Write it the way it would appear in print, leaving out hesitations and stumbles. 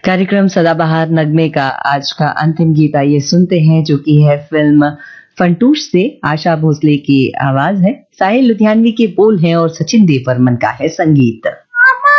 कार्यक्रम सदाबहार नगमे का आज का अंतिम गीत आइए सुनते हैं, जो कि है फिल्म फंटूश से। आशा भोसले की आवाज है, साहिल लुधियानवी के बोल हैं और सचिन देव बर्मन का है संगीत।